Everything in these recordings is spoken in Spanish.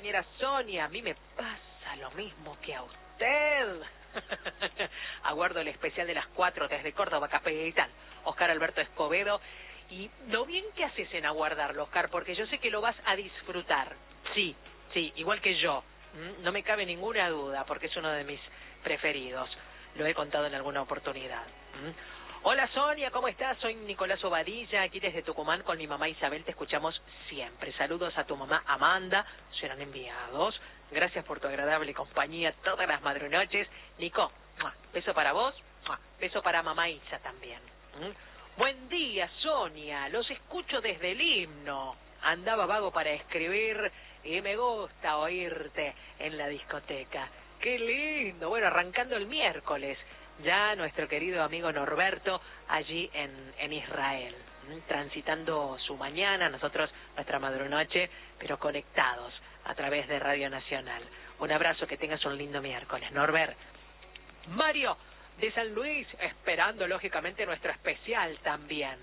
compañera Sonia. A mí me pasa lo mismo que a usted. Aguardo el especial de las 4 desde Córdoba, Capital. Oscar Alberto Escobedo. Y lo bien que haces en aguardarlo, Oscar, porque yo sé que lo vas a disfrutar. Sí, igual que yo. No me cabe ninguna duda, porque es uno de mis preferidos. Lo he contado en alguna oportunidad. Hola Sonia, ¿cómo estás? Soy Nicolás Obadilla, aquí desde Tucumán con mi mamá Isabel, te escuchamos siempre. Saludos a tu mamá Amanda, serán enviados. Gracias por tu agradable compañía todas las madrunoches. Nico, beso para vos, beso para mamá Isa también. Buen día Sonia, los escucho desde el himno. Andaba vago para escribir y me gusta oírte en la discoteca. ¡Qué lindo! Bueno, arrancando el miércoles, ya nuestro querido amigo Norberto allí en Israel, transitando su mañana, nosotros nuestra madrunoche, pero conectados a través de Radio Nacional. Un abrazo, que tengas un lindo miércoles, Norbert. Mario, de San Luis, esperando lógicamente nuestro especial también,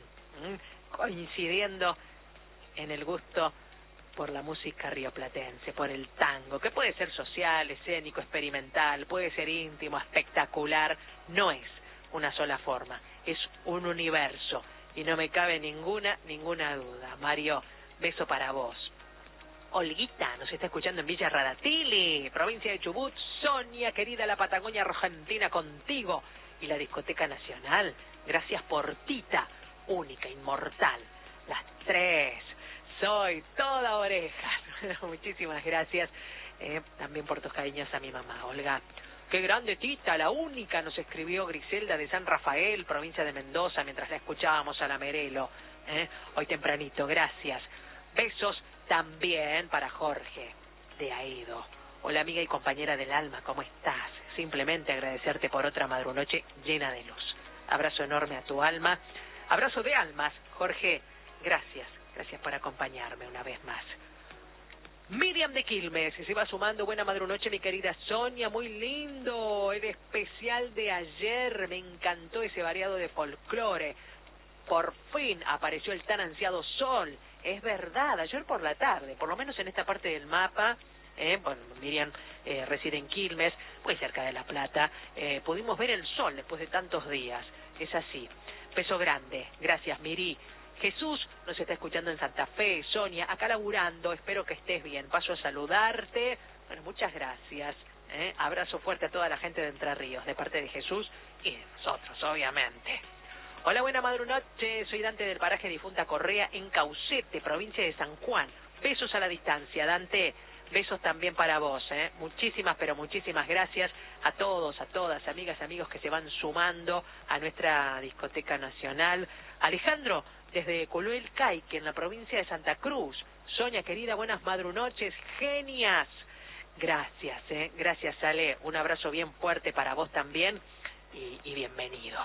coincidiendo en el gusto por la música rioplatense, por el tango, que puede ser social, escénico, experimental, puede ser íntimo, espectacular, no es una sola forma, es un universo, y no me cabe ninguna duda. Mario, beso para vos. Olguita nos está escuchando en Villa Radatili, provincia de Chubut. Sonia, querida, la Patagonia Argentina contigo, y la Discoteca Nacional, gracias por Tita, única, inmortal, las 3. Soy toda orejas. Muchísimas gracias también por tus cariños a mi mamá, Olga. Qué grande Tita, la única, nos escribió Griselda de San Rafael, provincia de Mendoza, mientras la escuchábamos a la Merelo, hoy tempranito. Gracias. Besos también para Jorge de Aedo. Hola amiga y compañera del alma, ¿cómo estás? Simplemente agradecerte por otra madrunoche llena de luz. Abrazo enorme a tu alma. Abrazo de almas, Jorge. Gracias. Gracias por acompañarme una vez más. Miriam de Quilmes se va sumando. Buena madrunoche, mi querida Sonia. Muy lindo el especial de ayer. Me encantó ese variado de folclore. Por fin apareció el tan ansiado sol. Es verdad, ayer por la tarde, por lo menos en esta parte del mapa, bueno, Miriam reside en Quilmes, muy cerca de La Plata, pudimos ver el sol después de tantos días. Es así. Beso grande. Gracias, Miri. Jesús nos está escuchando en Santa Fe. Sonia, acá laburando, espero que estés bien. Paso a saludarte. Bueno, muchas gracias. Abrazo fuerte a toda la gente de Entre Ríos, de parte de Jesús y de nosotros, obviamente. Hola, buena madrunoche. Soy Dante del paraje Difunta Correa, en Caucete, provincia de San Juan. Besos a la distancia, Dante. Besos también para vos. Muchísimas, pero muchísimas gracias a todos, a todas, amigas, amigos que se van sumando a nuestra Discoteca Nacional. Alejandro, desde Culuel Caique, en la provincia de Santa Cruz. Sonia, querida, buenas madrunoches, genias. Gracias, gracias, Ale. Un abrazo bien fuerte para vos también y bienvenido.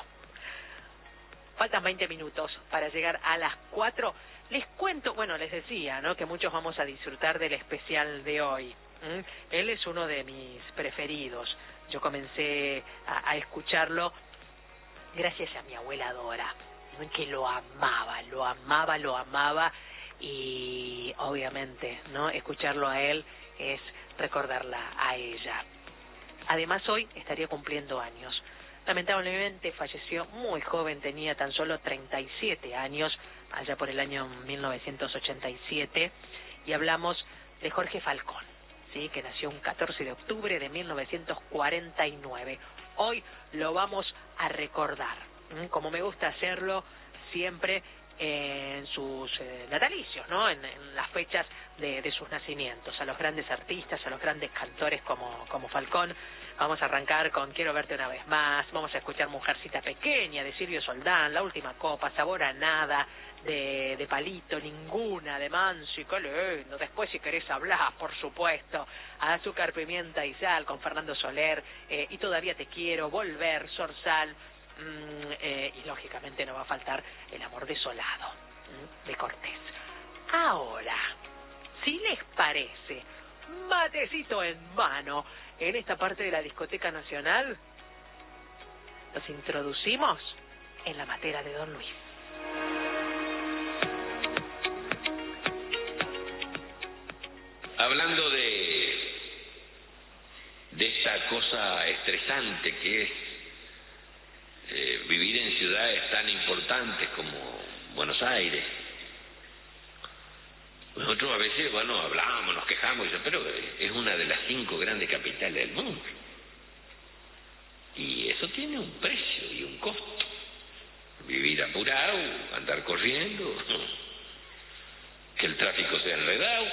Faltan 20 minutos para llegar a las 4. Les cuento, bueno, les decía, ¿no?, que muchos vamos a disfrutar del especial de hoy. Él es uno de mis preferidos. Yo comencé a escucharlo gracias a mi abuela Dora, que lo amaba, y obviamente, ¿no?, escucharlo a él es recordarla a ella. Además, hoy estaría cumpliendo años. Lamentablemente falleció muy joven, tenía tan solo 37 años, allá por el año 1987, y hablamos de Jorge Falcón, ¿sí?, que nació un 14 de octubre de 1949. Hoy lo vamos a recordar, como me gusta hacerlo siempre en sus natalicios, ¿no?, en las fechas de sus nacimientos, a los grandes artistas, a los grandes cantores como Falcón. Vamos a arrancar con Quiero verte una vez más, vamos a escuchar Mujercita Pequeña de Silvio Soldán, La última copa, Sabor a nada de Palito, Ninguna de Mansi, qué lindo. Después, si querés hablar, por supuesto, Azúcar, Pimienta y Sal con Fernando Soler, y Todavía te quiero, Volver, Zorzal, y lógicamente no va a faltar El amor desolado, de Cortés. Ahora, si les parece, matecito en mano, en esta parte de la Discoteca Nacional, los introducimos en la matera de Don Luis. A hablando de esta cosa estresante que es vivir en ciudades tan importantes como Buenos Aires. Nosotros a veces, bueno, hablamos, nos quejamos, pero es una de las 5 grandes capitales del mundo. Y eso tiene un precio y un costo. Vivir apurado, andar corriendo, que el tráfico sea enredado.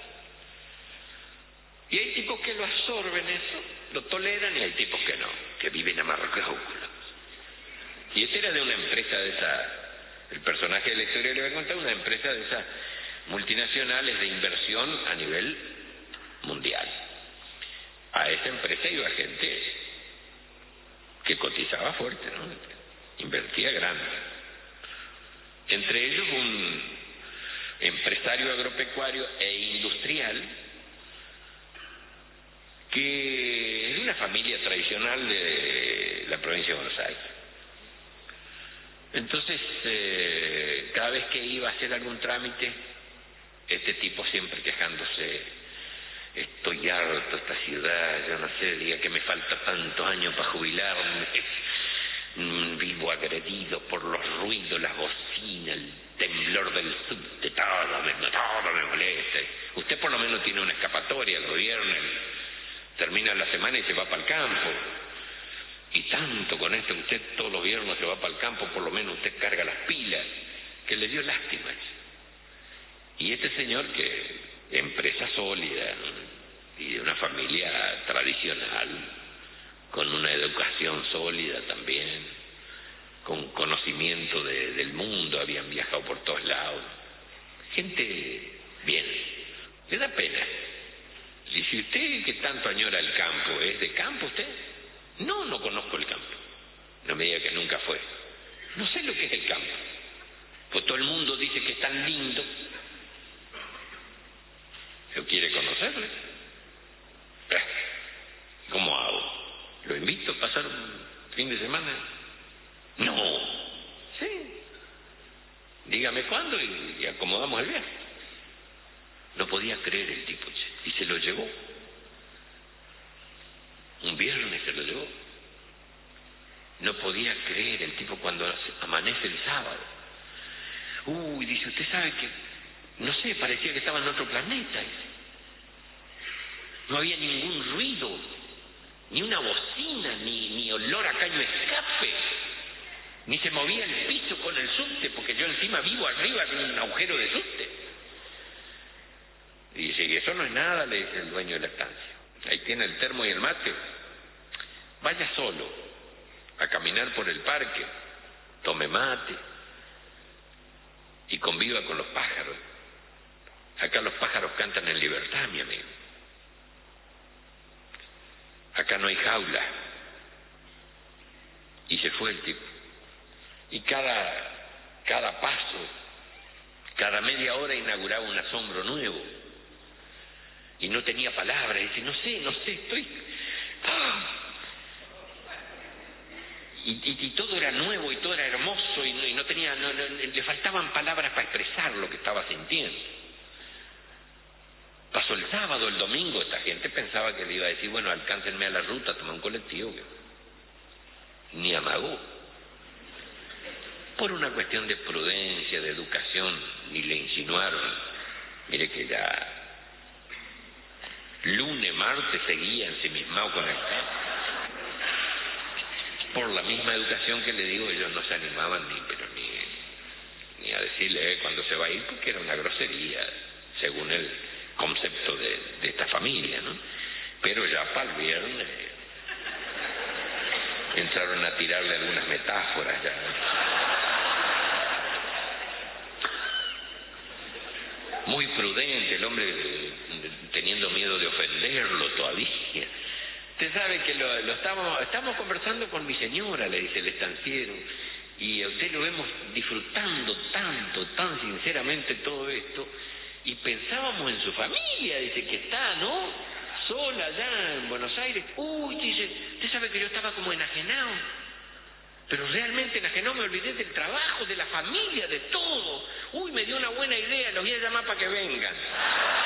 Y hay tipos que lo absorben eso, lo toleran, y hay tipos que no, que viven amargados. Y este era de una empresa de esa, el personaje de la historia le voy a contar, una empresa de esas multinacionales de inversión a nivel mundial. A esa empresa iba gente que cotizaba fuerte, ¿no? Invertía grande. Entre ellos un empresario agropecuario e industrial que es de una familia tradicional de la provincia de Buenos Aires. Entonces, cada vez que iba a hacer algún trámite, este tipo siempre quejándose: estoy harto de esta ciudad, yo no sé, diga que me falta tantos años para jubilarme, vivo agredido por los ruidos, las bocinas, el temblor del subte, todo me molesta. Usted por lo menos tiene una escapatoria, el gobierno termina la semana y se va para el campo. Y tanto con esto, usted todos los viernes se va para el campo, por lo menos usted carga las pilas, que le dio lástima. Y este señor, que empresa sólida, ¿no? Y de una familia tradicional, con una educación sólida también, con conocimiento del mundo, habían viajado por todos lados, gente bien, le da pena. Y si usted, que tanto añora el campo, ¿es de campo usted? No conozco el campo. No me diga que nunca fue. No sé lo que es el campo. Pues todo el mundo dice que es tan lindo. ¿Yo quiere conocerle? ¿Cómo hago? ¿Lo invito a pasar un fin de semana? No. Sí. Dígame cuándo y acomodamos el viaje. No podía creer el tipo, y se lo llevó. Un viernes se lo llevó. No podía creer el tipo cuando amanece el sábado. Dice, usted sabe que, no sé, parecía que estaba en otro planeta. No había ningún ruido, ni una bocina, ni olor a caño escape, ni se movía el piso con el subte, porque yo encima vivo arriba de un agujero de subte. Y dice, y eso no es nada, le dice el dueño de la estancia. Ahí tiene el termo y el mate. Vaya solo a caminar por el parque, tome mate y conviva con los pájaros. Acá los pájaros cantan en libertad, mi amigo. Acá no hay jaula. Y se fue el tipo. Y cada paso, cada media hora inauguraba un asombro nuevo. Y no tenía palabras. Dice, no sé, estoy... Y todo era nuevo y todo era hermoso y no tenía... le faltaban palabras para expresar lo que estaba sintiendo. Pasó el sábado, el domingo, esta gente pensaba que le iba a decir, bueno, alcáncenme a la ruta, toma un colectivo. Ni amagó. Por una cuestión de prudencia, de educación, ni le insinuaron. Mire que ya lunes, martes seguía ensimismado con el tema. Por la misma educación que le digo, ellos no se animaban ni a decirle cuando se va a ir, porque era una grosería, según el concepto de esta familia, ¿no? Pero ya para el viernes entraron a tirarle algunas metáforas ya. Muy prudente el hombre, teniendo miedo de ofenderlo todavía. Usted sabe que lo estamos conversando con mi señora, le dice el estanciero, y a usted lo vemos disfrutando tanto, tan sinceramente todo esto, y pensábamos en su familia, dice que está, ¿no? Sola allá en Buenos Aires. Dice, usted sabe que yo estaba como enajenado, pero realmente enajenado, me olvidé del trabajo, de la familia, de todo. Me dio una buena idea, los voy a llamar para que vengan.